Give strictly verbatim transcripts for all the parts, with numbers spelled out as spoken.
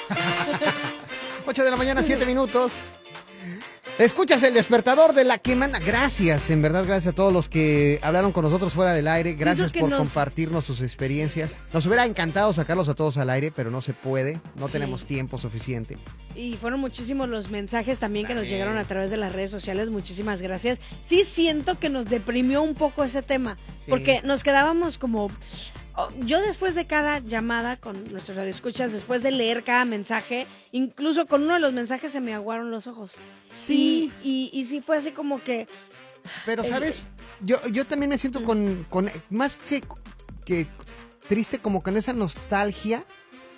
ocho de la mañana, siete minutos. Escuchas el despertador de la que manda. Gracias, en verdad, gracias a todos los que hablaron con nosotros fuera del aire. Gracias por nos... compartirnos sus experiencias. Nos hubiera encantado sacarlos a todos al aire, pero no se puede. No sí. tenemos tiempo suficiente. Y fueron muchísimos los mensajes también que nos llegaron a través de las redes sociales. Muchísimas gracias. Sí siento que nos deprimió un poco ese tema, sí. porque nos quedábamos como... Yo después de cada llamada con nuestros radioescuchas, después de leer cada mensaje, incluso con uno de los mensajes se me aguaron los ojos. Sí. Y, y, y sí fue así como que... Pero, ¿sabes? Yo, yo también me siento con, con más que, que triste, como con esa nostalgia,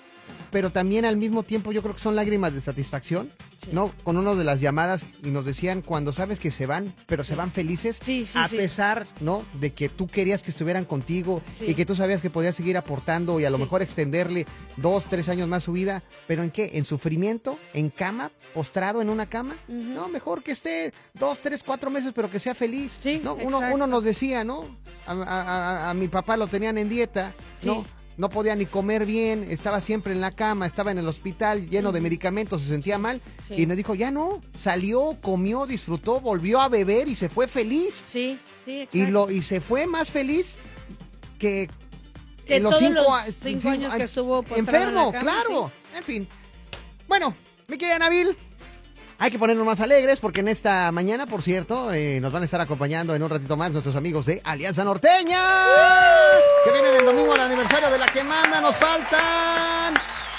pero también al mismo tiempo yo creo que son lágrimas de satisfacción, sí. ¿no? Con una de las llamadas y nos decían cuando sabes que se van, pero sí. se van felices, sí, sí, a sí. pesar, ¿no? De que tú querías que estuvieran contigo sí. y que tú sabías que podías seguir aportando y a lo sí. mejor extenderle dos, tres años más su vida, pero ¿en qué? ¿En sufrimiento? ¿En cama? ¿Postrado en una cama? Uh-huh. No, mejor que esté dos, tres, cuatro meses, pero que sea feliz, sí, ¿no? Uno, uno nos decía, ¿no? A, a, a, a mi papá lo tenían en dieta, ¿no? Sí. No podía ni comer bien, estaba siempre en la cama, estaba en el hospital lleno de medicamentos, se sentía mal. Sí. Y nos dijo, ya no, salió, comió, disfrutó, volvió a beber y se fue feliz. Sí, sí, exacto. Y, lo, y se fue más feliz que, que en los todos cinco, los cinco, cinco años que estuvo enfermo, en la cama, claro. Sí. En fin. Bueno, mi querida Nabil, hay que ponernos más alegres porque en esta mañana, por cierto, eh, nos van a estar acompañando en un ratito más nuestros amigos de Alianza Norteña, ¡Uh! que vienen el domingo al aniversario de la que manda. Nos faltan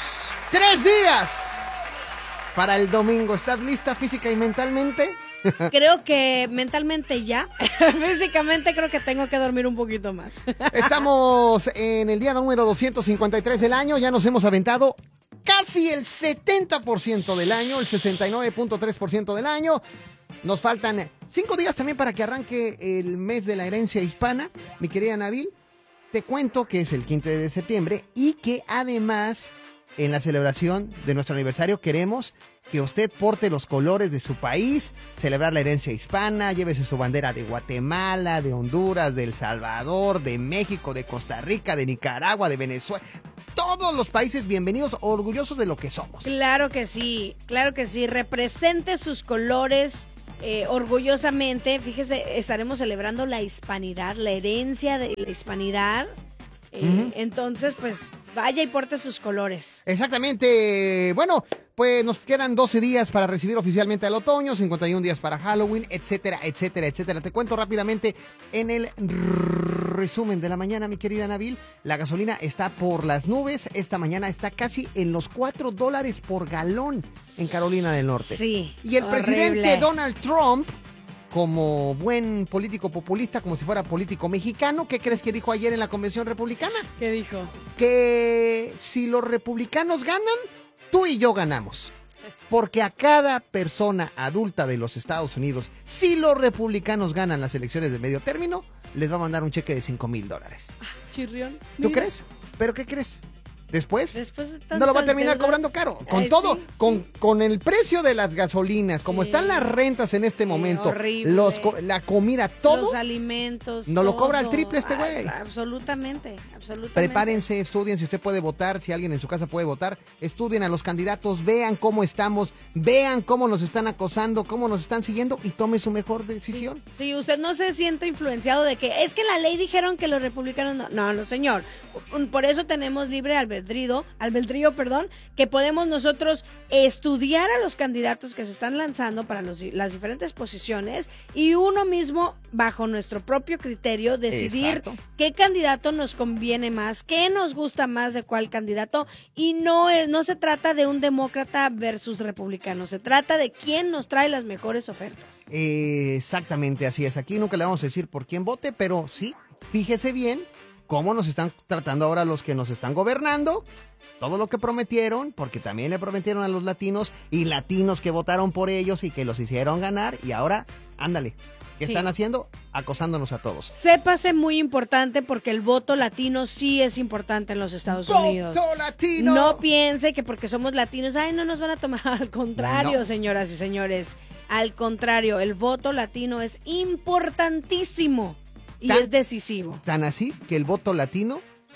tres días para el domingo. ¿Estás lista física y mentalmente? Creo que mentalmente ya. Físicamente creo que tengo que dormir un poquito más. Estamos en el día número doscientos cincuenta y tres del año. Ya nos hemos aventado casi el setenta por ciento del año, el sesenta y nueve punto tres por ciento del año. Nos faltan cinco días también para que arranque el mes de la herencia hispana. Mi querida Nabil, te cuento que es el quince de septiembre y que además en la celebración de nuestro aniversario queremos que usted porte los colores de su país, celebrar la herencia hispana, llévese su bandera de Guatemala, de Honduras, de El Salvador, de México, de Costa Rica, de Nicaragua, de Venezuela. Todos los países bienvenidos, orgullosos de lo que somos. Claro que sí, claro que sí. Represente sus colores eh, orgullosamente. Fíjese, estaremos celebrando la hispanidad, la herencia de la hispanidad. Eh, uh-huh. Entonces, pues, vaya y porte sus colores. Exactamente. Bueno, pues nos quedan doce días para recibir oficialmente al otoño, cincuenta y un días para Halloween, etcétera, etcétera, etcétera. Te cuento rápidamente en el resumen de la mañana, mi querida Nabil. La gasolina está por las nubes. Esta mañana está casi en los cuatro dólares por galón en Carolina del Norte. Sí. Y el horrible. presidente Donald Trump, como buen político populista, como si fuera político mexicano, ¿qué crees que dijo ayer en la convención republicana? ¿Qué dijo? Que si los republicanos ganan, tú y yo ganamos. Porque a cada persona adulta de los Estados Unidos, si los republicanos ganan las elecciones de medio término, les va a mandar un cheque de cinco mil dólares. Ah, chirrión. ¿Tú Mira. crees? ¿Pero qué crees? Después, Después de no lo va a terminar deudas, cobrando caro. Con eh, todo, sí, con, sí. con el precio de las gasolinas, como Sí. están las rentas en este Sí, momento, horrible. los, la comida, todo. Los alimentos. No lo todo. cobra el triple este güey. Ah, absolutamente, absolutamente. Prepárense, estudien, si usted puede votar, si alguien en su casa puede votar, estudien a los candidatos, vean cómo estamos, vean cómo nos están acosando, cómo nos están siguiendo y tome su mejor decisión. Sí, sí, usted no se siente influenciado de que es que en la ley dijeron que los republicanos no. No, no, señor. Por eso tenemos libre albedrío, albedrío, perdón, que podemos nosotros estudiar a los candidatos que se están lanzando para los, las diferentes posiciones y uno mismo, bajo nuestro propio criterio, decidir Exacto. qué candidato nos conviene más, qué nos gusta más de cuál candidato, y no es, no se trata de un demócrata versus republicano, se trata de quién nos trae las mejores ofertas. Eh, exactamente, así es. Aquí nunca le vamos a decir por quién vote, pero sí, fíjese bien cómo nos están tratando ahora los que nos están gobernando, todo lo que prometieron, porque también le prometieron a los latinos y latinos que votaron por ellos y que los hicieron ganar, y ahora, ándale, ¿qué Sí. están haciendo? Acosándonos a todos. Sépase, muy importante, porque el voto latino sí es importante en los Estados Unidos. ¡Voto latino! No piense que porque somos latinos, ay, no nos van a tomar. Al contrario, No. señoras y señores, al contrario, el voto latino es importantísimo y Tan- es decisivo. Tan así que el voto latino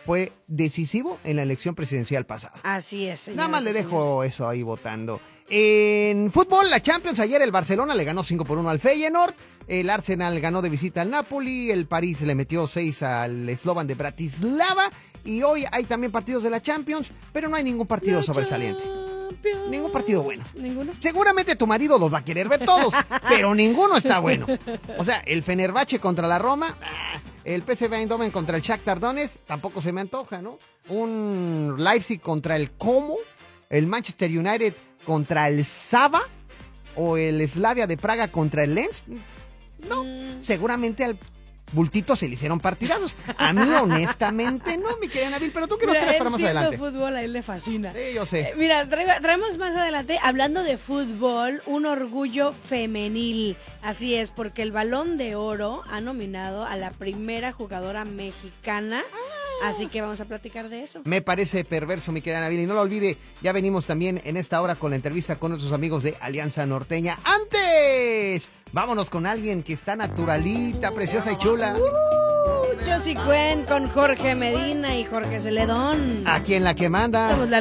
fue decisivo en la elección presidencial pasada. Así es, señoras Nada más le y dejo señores. eso ahí votando. En fútbol, la Champions, ayer el Barcelona le ganó cinco por uno al Feyenoord, el Arsenal ganó de visita al Napoli, el París le metió seis al Slovan de Bratislava y hoy hay también partidos de la Champions, pero no hay ningún partido La sobresaliente. Champions. Ningún partido bueno. ¿Ninguno? Seguramente tu marido los va a querer ver todos, pero ninguno está bueno. O sea, el Fenerbahce contra la Roma, ah, el P S V Eindhoven contra el Shakhtar Donetsk, tampoco se me antoja, ¿no? Un Leipzig contra el Como, el Manchester United contra el Saba o el Slavia de Praga contra el Lens. No, Mm. seguramente al bultito se le hicieron partidazos. A mí, honestamente, no, mi querida Nabil, pero tú qué nos Mira, traes él para más siendo adelante. fútbol, a él le fascina. Sí, yo sé. Eh, mira, traigo- traemos más adelante, hablando de fútbol, un orgullo femenil. Así es, porque el Balón de Oro ha nominado a la primera jugadora mexicana. Así que vamos a platicar de eso. Me parece perverso, mi querida Nabil. Y no lo olvide, ya venimos también en esta hora con la entrevista con nuestros amigos de Alianza Norteña. ¡Antes! Vámonos con alguien que está naturalita, preciosa y chula. Uh, Josie Cuen con Jorge Medina y Jorge Celedón. Aquí en La Que Manda. Somos la